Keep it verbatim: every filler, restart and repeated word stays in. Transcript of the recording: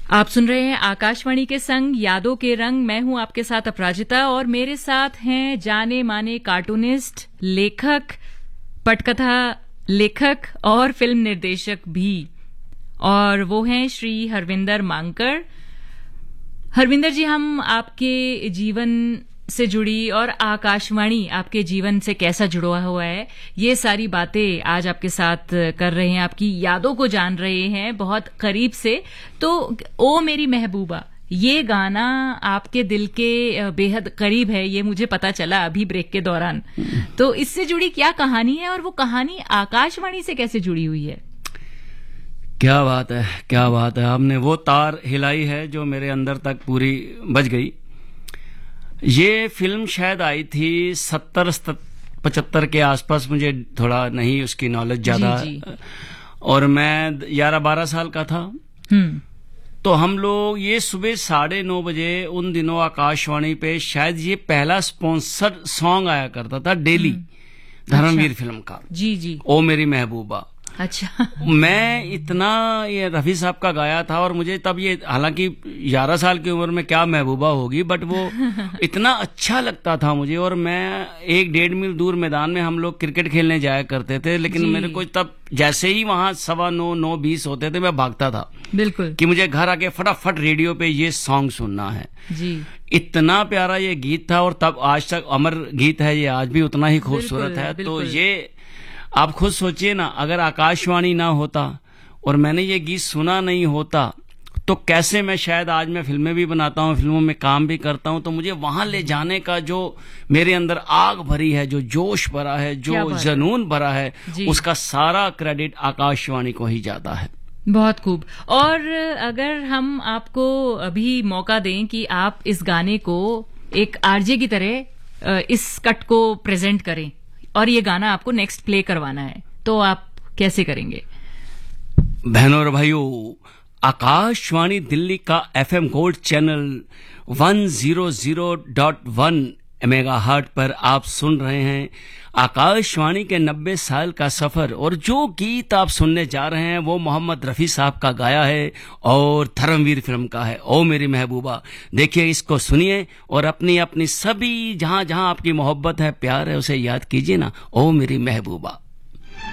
आप सुन रहे हैं आकाशवाणी के संग यादों के रंग। मैं हूं आपके साथ अपराजिता और मेरे साथ हैं जाने माने कार्टूनिस्ट, लेखक, पटकथा लेखक और फिल्म निर्देशक भी, और वो हैं श्री हरविंदर मांकड़। हरविंदर जी, हम आपके जीवन से जुड़ी और आकाशवाणी आपके जीवन से कैसा जुड़ा हुआ है, ये सारी बातें आज आपके साथ कर रहे हैं। आपकी यादों को जान रहे हैं बहुत करीब से। तो ओ मेरी महबूबा, ये गाना आपके दिल के बेहद करीब है, ये मुझे पता चला अभी ब्रेक के दौरान। तो इससे जुड़ी क्या कहानी है और वो कहानी आकाशवाणी से कैसे जुड़ी हुई है? क्या बात है, क्या बात है। आपने वो तार हिलाई है जो मेरे अंदर तक पूरी बज गई। ये फिल्म शायद आई थी सत्तर पचहत्तर के आसपास, मुझे थोड़ा नहीं उसकी नॉलेज ज्यादा, और मैं ग्यारह बारह साल का था। तो हम लोग ये सुबह साढ़े नौ बजे उन दिनों आकाशवाणी पे शायद ये पहला स्पॉन्सर सॉन्ग आया करता था डेली, धर्मवीर अच्छा। फिल्म का जी जी ओ मेरी महबूबा। अच्छा मैं इतना ये रफी साहब का गाया था, और मुझे तब ये, हालांकि ग्यारह साल की उम्र में क्या महबूबा होगी, बट वो इतना अच्छा लगता था मुझे। और मैं एक डेढ़ मील दूर मैदान में हम लोग क्रिकेट खेलने जाया करते थे, लेकिन मेरे को तब जैसे ही वहां सवा नौ नौ बीस होते थे मैं भागता था बिल्कुल कि मुझे घर आके फटाफट रेडियो पे ये सॉन्ग सुनना है जी। इतना प्यारा ये गीत था, और तब आज तक अमर गीत है, ये आज भी उतना ही खूबसूरत है। तो ये आप खुद सोचिए ना, अगर आकाशवाणी ना होता और मैंने ये गीत सुना नहीं होता तो कैसे मैं, शायद आज मैं फिल्में भी बनाता हूँ, फिल्मों में काम भी करता हूँ, तो मुझे वहां ले जाने का जो मेरे अंदर आग भरी है, जो जोश भरा है, जो जुनून भरा है, उसका सारा क्रेडिट आकाशवाणी को ही जाता है। बहुत खूब। और अगर हम आपको अभी मौका दें कि आप इस गाने को एक आरजे की तरह इस कट को प्रेजेंट करें और ये गाना आपको नेक्स्ट प्ले करवाना है, तो आप कैसे करेंगे? बहनों और भाइयों, आकाशवाणी दिल्ली का FM gold channel one zero zero point one megahertz पर आप सुन रहे हैं आकाशवाणी के नब्बे साल का सफर। और जो गीत आप सुनने जा रहे हैं वो मोहम्मद रफी साहब का गाया है और धर्मवीर फिल्म का है, ओ मेरी महबूबा। देखिए, इसको सुनिए और अपनी अपनी सभी जहां जहां आपकी मोहब्बत है, प्यार है, उसे याद कीजिए ना, ओ मेरी महबूबा।